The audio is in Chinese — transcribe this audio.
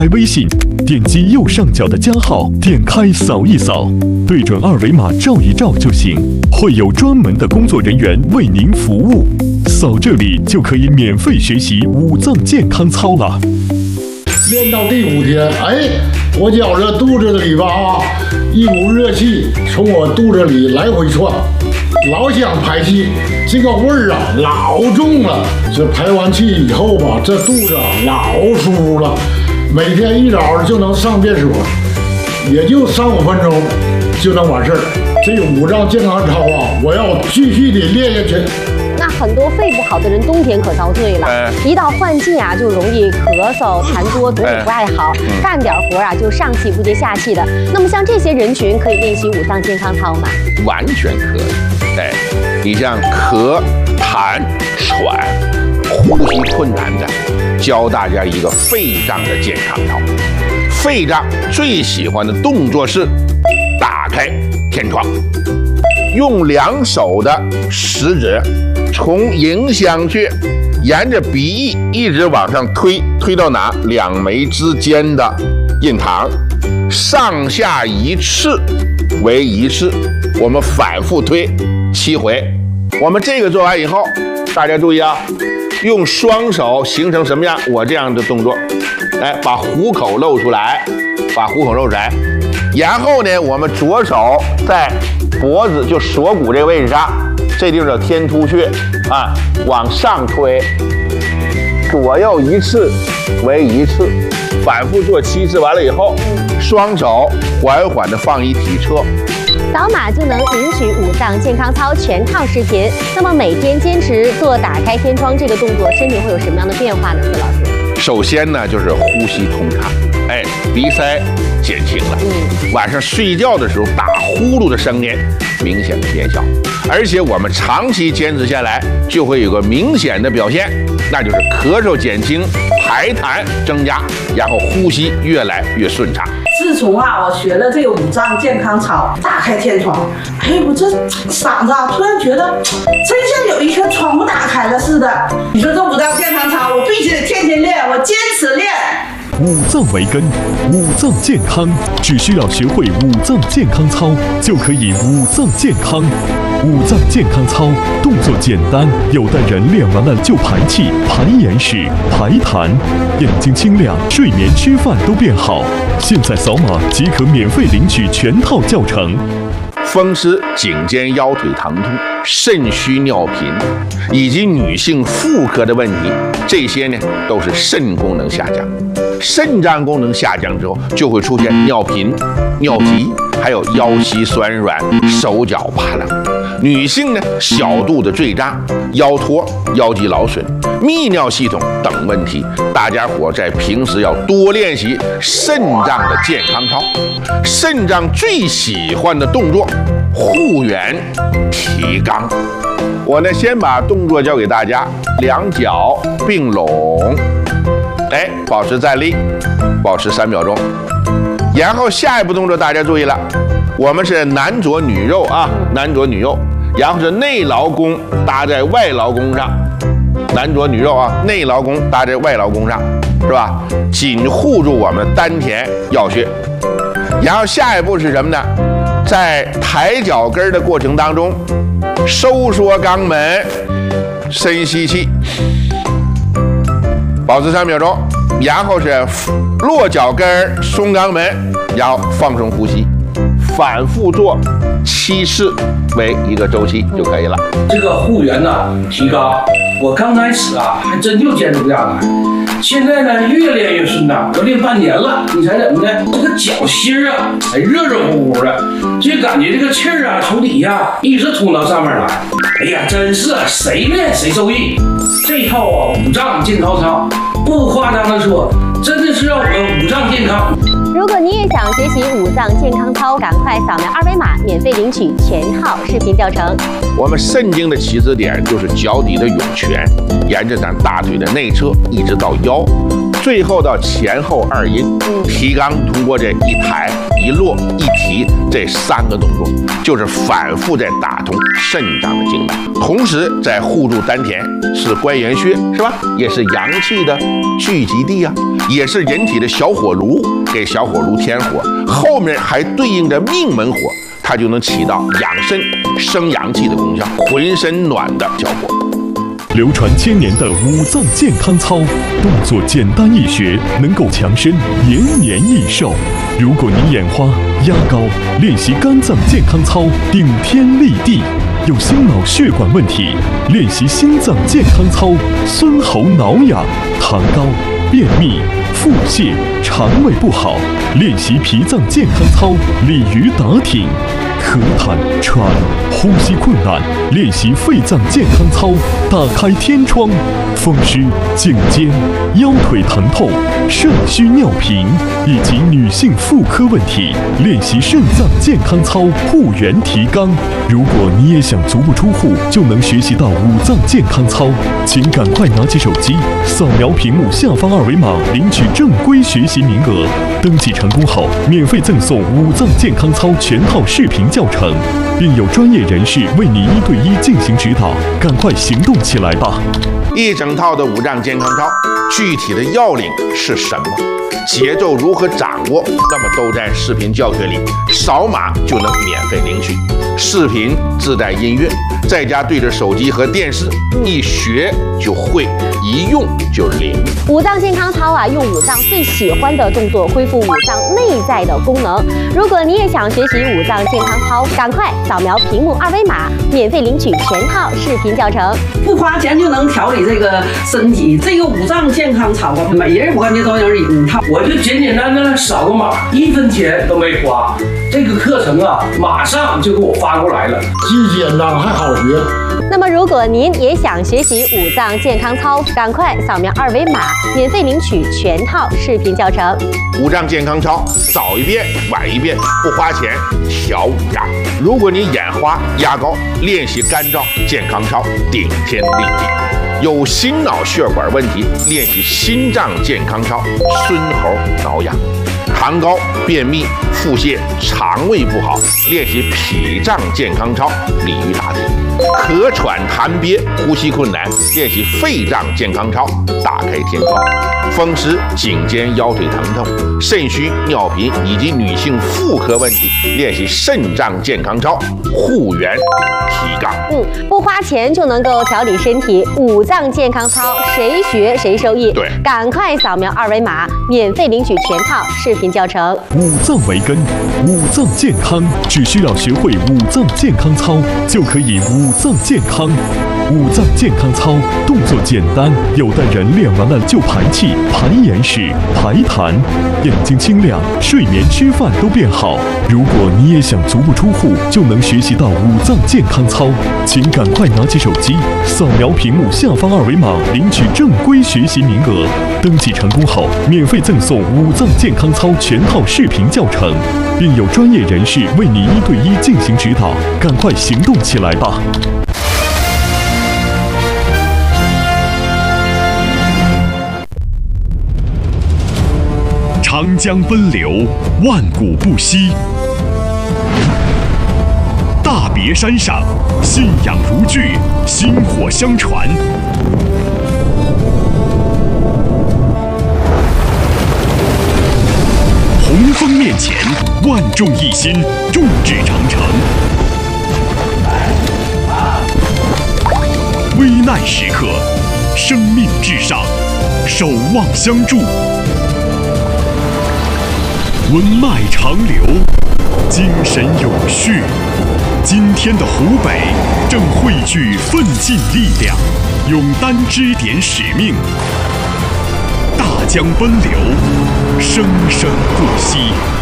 微信，点击右上角的加号，点开扫一扫，对准二维码照一照就行，会有专门的工作人员为您服务。扫这里就可以免费学习五脏健康操了。 练到第5天，我觉着肚子里吧一股热气从我肚子里来回窜，老想排气，这个味儿老重了。这排完气以后吧，这肚子老舒服了。每天一早就能上便所，也就3-5分钟就能完事儿。这个五脏健康操我要继续的练下去。 那很多肺不好的人冬天可遭罪了，一到换季就容易咳嗽、痰多，总体不爱好，干点活就上气不接下气的。那么像这些人群可以练习五脏健康操吗？ 完全可以。你像咳、痰、喘、呼吸困难的，教大家一个肺脏的健康操。肺脏最喜欢的动作是打开天窗，用2手的食指从迎香穴沿着鼻翼一直往上推到哪？2眉之间的印堂，上下1次为1次，我们反复推7回。我们这个做完以后，大家注意用双手形成什么样？我这样的动作，把虎口露出来，然后呢，我们左手在脖子就锁骨这个位置上，这地方叫天突穴往上推，左右1次为1次，反复做7次。完了以后，双手缓缓的放一体侧。 扫码就能领取五脏健康操全套视频。那么每天坚持做打开天窗这个动作，身体会有什么样的变化呢？何老师？ 首先呢，就是呼吸通畅，鼻塞减轻了。晚上睡觉的时候打呼噜的声音明显的减小，而且我们长期坚持下来，就会有个明显的表现，那就是咳嗽减轻，排痰增加，然后呼吸越来越顺畅。 自从我学了这个五脏健康操，打开天窗，我这嗓子突然觉得真像有一颗窗户打开了似的。你说这五脏健康操，我必须得天天练，我坚持练。 五脏为根，五脏健康，只需要学会五脏健康操，就可以五脏健康。五脏健康操动作简单，有的人练完了就排气、排眼屎、排痰，眼睛清亮，睡眠、吃饭都变好。现在扫码即可免费领取全套教程。 风湿、颈肩腰腿疼痛、肾虚尿频，以及女性妇科的问题，这些呢都是肾功能下降。肾脏功能下降之后，就会出现尿频、尿急，还有腰膝酸软、手脚发冷。女性呢，小肚子坠胀、腰托、腰肌劳损、泌尿系统等问题，大家伙在平时要多练习肾脏的健康操。肾脏最喜欢的动作，护圆提肛。我呢，先把动作教给大家，2脚并拢，保持站立，保持3秒钟。然后下一步动作大家注意了，我们是男左女右男左女右，然后是内劳宫搭在外劳宫上，男左女右内劳宫搭在外劳宫上，是吧？紧护住我们丹田要穴。然后下一步是什么呢？在抬脚跟的过程当中，收缩肛门，深吸气，保持3秒钟。然后是落脚跟，松肛门，然后放松呼吸，反复做7次为一个周期就可以了。 这个护圆提肛，我刚开始还真就坚持不下来，现在呢越练越顺当，都练半年了。你猜怎么的？这个脚心还热热乎乎的，就感觉这个气儿从底下一直通到上面来。哎呀，真是谁练谁受益。这套五脏健康操，不夸张的说，真的是让我们五脏健康。 如果你也想学习五脏健康操，赶快扫描2维码，免费领取全套视频教程。 我们肾经的起始点就是脚底的涌泉，沿着咱大腿的内侧一直到腰， 最后到前后2阴。提肛通过这一抬一落一提这3个动作，就是反复在打通肾脏的经脉，同时在护住丹田，是关元穴，是吧？也是阳气的聚集地啊，也是人体的小火炉，给小火炉添火，后面还对应着命门火，它就能起到养肾生阳气的功效，浑身暖的效果。 流传1000年的五脏健康操，动作简单易学，能够强身延年益寿。如果你眼花、压高，练习肝脏健康操顶天立地；有心脑血管问题，练习心脏健康操孙喉挠痒；痰高、便秘、腹泻、肠胃不好，练习脾脏健康操鲤鱼打挺；咳痰、喘、呼吸困难，练习肺脏健康操打开天窗；风湿、颈肩、腰腿疼痛、肾虚尿频以及女性妇科问题，练习肾脏健康操护元提肛。如果你也想足不出户就能学习到五脏健康操，请赶快拿起手机扫描屏幕下方2维码领取正规学习名额。登记成功后，免费赠送五脏健康操全套视频教程，并有专业人士为你1对1进行指导。赶快行动起来吧！ 一整套的五脏健康操，具体的要领是什么？节奏如何掌握？那么都在视频教学里，扫码就能免费领取。视频自带音乐，在家对着手机和电视，一学就会，一用就灵。 五脏健康操啊，用五脏最喜欢的动作恢复五脏内在的功能。如果你也想学习五脏健康操，赶快扫描屏幕2维码，免费领取全套视频教程， 不花钱就能调理这个身体。这个五脏健康操啊，每人我感觉都有一套。 我就简简单单扫个码，1分钱都没花。这个课程啊，马上就给我发过来了， 既简单还好学。 那么，如果您也想学习五脏健康操，赶快扫描2维码，免费领取全套视频教程。 五脏健康操，早一遍晚一遍，不花钱调五脏。如果你眼花压高，练习肝脏健康操顶天立地；有心脑血管问题，练习心脏健康操孙喉挠痒；痰高、便秘、腹泻、肠胃不好，练习脾脏健康操鲤鱼打挺；咳喘痰憋、呼吸困难，练习肺脏健康操打开天窗；风湿、颈肩、腰腿疼痛、肾虚尿频以及女性妇科问题，练习肾脏健康操护元提肛。 不花钱就能够调理身体，五脏健康操谁学谁受益。 对， 赶快扫描2维码，免费领取全套视频教程。 五脏为根，五脏健康，只需要学会五脏健康操，就可以五脏健康。五脏健康操动作简单，有的人练完了就排气、排眼屎、排痰，眼睛清亮，睡眠、吃饭都变好。如果你也想足不出户就能学习到五脏健康操，请赶快拿起手机扫描屏幕下方2维码领取正规学习名额。登记成功后，免费赠送五脏健康操全套视频教程，并有专业人士为你1对1进行指导。赶快行动起来吧！长江奔流，万古不息。大别山上，信仰如炬，薪火相传。洪峰面前，万众一心，众志成城。危难时刻，生命至上，守望相助。文脉长流，精神永续。今天的湖北正汇聚奋进力量，勇担支点使命。大江奔流，生生不息。